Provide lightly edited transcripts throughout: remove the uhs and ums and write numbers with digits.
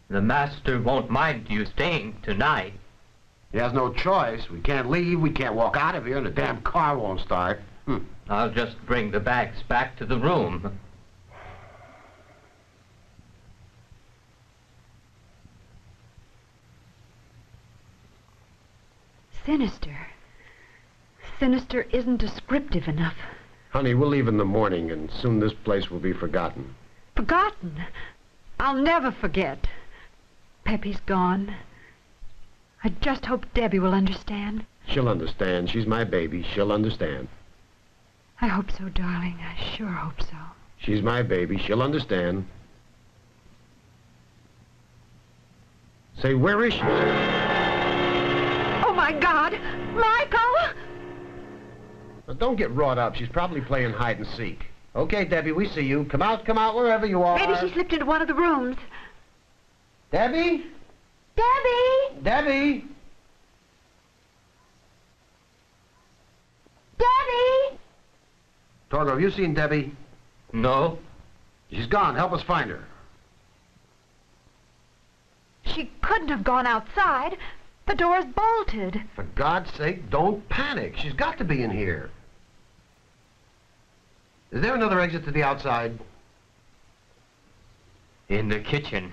The master won't mind you staying tonight. He has no choice. We can't leave, we can't walk out of here, and the damn car won't start. I'll just bring the bags back to the room. Sinister. Sinister isn't descriptive enough. Honey, we'll leave in the morning, and soon this place will be forgotten. Forgotten? I'll never forget. Peppy's gone. I just hope Debbie will understand. She'll understand. She's my baby. She'll understand. I hope so, darling. I sure hope so. She's my baby. She'll understand. Say, where is she? Oh, my God! Michael! Now, don't get wrought up. She's probably playing hide and seek. Okay, Debbie, we see you. Come out, wherever you are. Maybe she slipped into one of the rooms. Debbie? Debbie! Debbie? Debbie! Torgo, have you seen Debbie? No? She's gone. Help us find her. She couldn't have gone outside. The door's bolted. For God's sake, don't panic. She's got to be in here. Is there another exit to the outside? In the kitchen.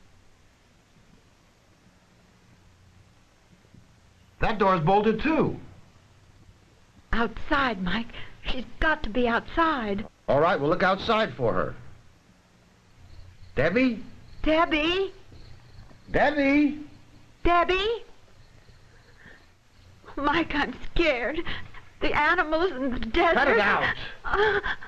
That door's bolted, too. Outside, Mike. She's got to be outside. All right, we'll look outside for her. Debbie? Debbie? Debbie? Debbie? Mike, I'm scared. The animals in the desert. Cut it out.